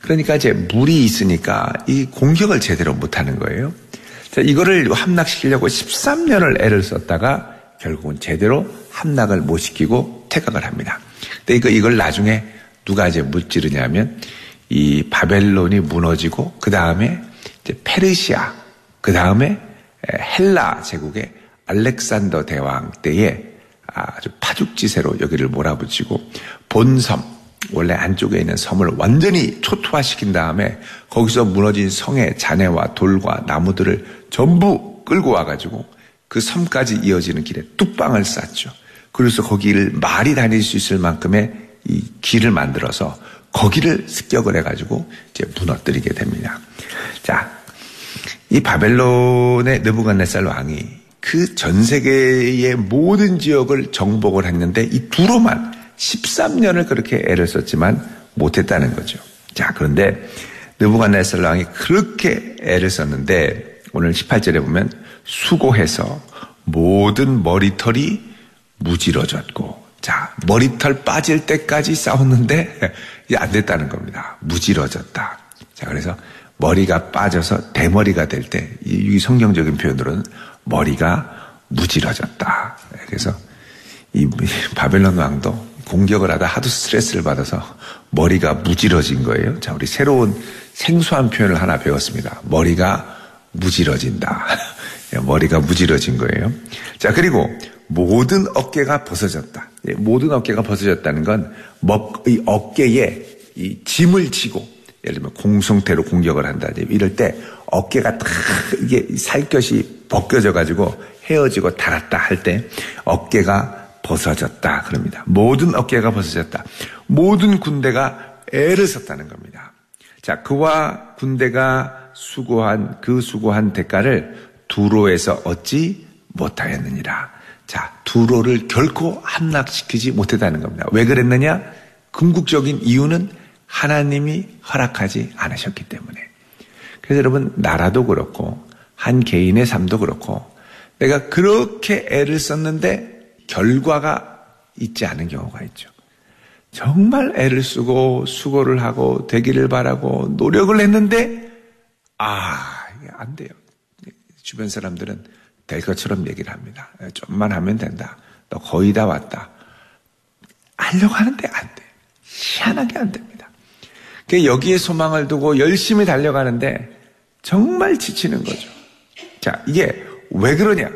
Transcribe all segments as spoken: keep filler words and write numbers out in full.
그러니까 이제 물이 있으니까 이 공격을 제대로 못하는 거예요. 자, 이거를 함락시키려고 십삼 년을 애를 썼다가 결국은 제대로 함락을 못 시키고 퇴각을 합니다. 근데 이거, 이걸 나중에 누가 이제 무찌르냐면 이 바벨론이 무너지고 그 다음에 이제 페르시아, 그 다음에 헬라 제국의 알렉산더 대왕 때에 아주 파죽지세로 여기를 몰아붙이고 본섬, 원래 안쪽에 있는 섬을 완전히 초토화시킨 다음에 거기서 무너진 성의 잔해와 돌과 나무들을 전부 끌고 와가지고 그 섬까지 이어지는 길에 뚝방을 쌌죠. 그래서 거기를 말이 다닐 수 있을 만큼의 이 길을 만들어서 거기를 습격을 해가지고 이제 무너뜨리게 됩니다. 자, 이 바벨론의 느부갓네살 왕이 그 전 세계의 모든 지역을 정복을 했는데 이 두로만 십삼 년을 그렇게 애를 썼지만 못했다는 거죠. 자, 그런데 느부갓네살 왕이 그렇게 애를 썼는데 오늘 십팔 절에 보면 수고해서 모든 머리털이 무지러졌고, 자, 머리털 빠질 때까지 싸웠는데 이제 안 됐다는 겁니다. 무지러졌다. 자, 그래서 머리가 빠져서 대머리가 될 때, 이 성경적인 표현으로는 머리가 무지러졌다. 그래서 이 바벨론 왕도 공격을 하다 하도 스트레스를 받아서 머리가 무지러진 거예요. 자, 우리 새로운 생소한 표현을 하나 배웠습니다. 머리가 무지러진다. 머리가 무지러진 거예요. 자, 그리고 모든 어깨가 벗어졌다. 모든 어깨가 벗어졌다는 건 이 어깨에 이 짐을 지고, 예를 들면 공성태로 공격을 한다. 이럴 때 어깨가 다 이게 살갗이 벗겨져 가지고 헤어지고 닳았다 할 때 어깨가 벗어졌다 그럽니다. 모든 어깨가 벗어졌다. 모든 군대가 애를 썼다는 겁니다. 자, 그와 군대가 수고한 그 수고한 대가를 두로에서 얻지 못하였느니라. 자, 두로를 결코 함락시키지 못했다는 겁니다. 왜 그랬느냐? 궁극적인 이유는 하나님이 허락하지 않으셨기 때문에. 그래서 여러분, 나라도 그렇고 한 개인의 삶도 그렇고 내가 그렇게 애를 썼는데 결과가 있지 않은 경우가 있죠. 정말 애를 쓰고 수고를 하고 되기를 바라고 노력을 했는데 아, 이게 안 돼요. 주변 사람들은 될 것처럼 얘기를 합니다. 좀만 하면 된다. 너 거의 다 왔다. 하려고 하는데 안 돼. 희한하게 안 됩니다. 여기에 소망을 두고 열심히 달려가는데 정말 지치는 거죠. 자, 이게 왜 그러냐?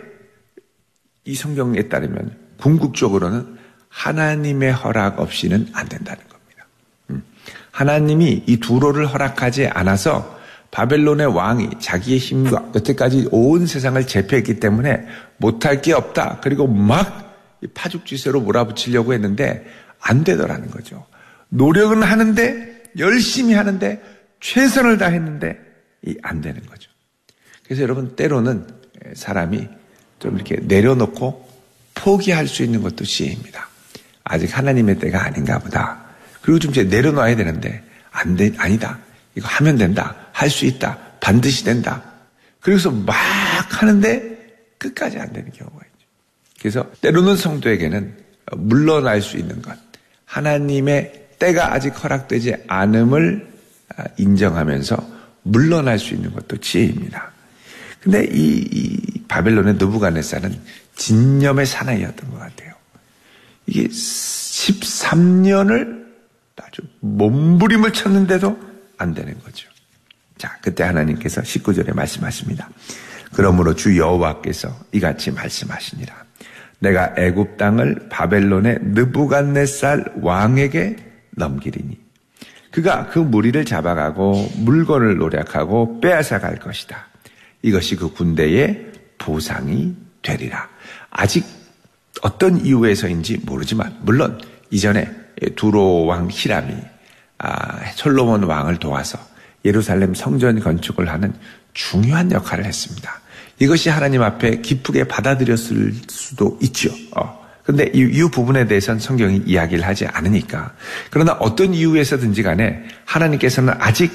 이 성경에 따르면 궁극적으로는 하나님의 허락 없이는 안 된다는 겁니다. 음. 하나님이 이 두로를 허락하지 않아서 바벨론의 왕이 자기의 힘과 여태까지 온 세상을 제패했기 때문에 못할 게 없다. 그리고 막 파죽지세로 몰아붙이려고 했는데 안 되더라는 거죠. 노력은 하는데 열심히 하는데 최선을 다했는데 이 안 되는 거죠. 그래서 여러분, 때로는 사람이 좀 이렇게 내려놓고 포기할 수 있는 것도 시행입니다. 아직 하나님의 때가 아닌가 보다. 그리고 좀 이제 내려놔야 되는데 안 돼, 아니다. 이거 하면 된다. 할 수 있다. 반드시 된다. 그래서 막 하는데 끝까지 안 되는 경우가 있죠. 그래서 때로는 성도에게는 물러날 수 있는 것, 하나님의 때가 아직 허락되지 않음을 인정하면서 물러날 수 있는 것도 지혜입니다. 근데 이, 이 바벨론의 느부갓네살은 진념의 사나이였던 것 같아요. 이게 십삼 년을 아주 몸부림을 쳤는데도 안 되는 거죠. 자, 그때 하나님께서 십구 절에 말씀하십니다. 그러므로 주 여호와께서 이같이 말씀하시니라. 내가 애굽 땅을 바벨론의 느부갓네살 왕에게 넘기리니 그가 그 무리를 잡아가고 물건을 노략하고 빼앗아 갈 것이다. 이것이 그 군대의 보상이 되리라. 아직 어떤 이유에서인지 모르지만 물론 이전에 두로 왕 히람이 아, 솔로몬 왕을 도와서 예루살렘 성전 건축을 하는 중요한 역할을 했습니다. 이것이 하나님 앞에 기쁘게 받아들였을 수도 있죠. 어. 그런데 이, 이 부분에 대해서는 성경이 이야기를 하지 않으니까. 그러나 어떤 이유에서든지 간에 하나님께서는 아직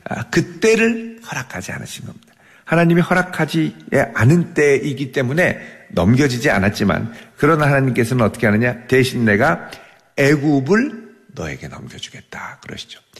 그때를 허락하지 않으신 겁니다. 하나님이 허락하지 않은 때이기 때문에 넘겨지지 않았지만 그러나 하나님께서는 어떻게 하느냐? 대신 내가 애굽을 너에게 넘겨주겠다 그러시죠.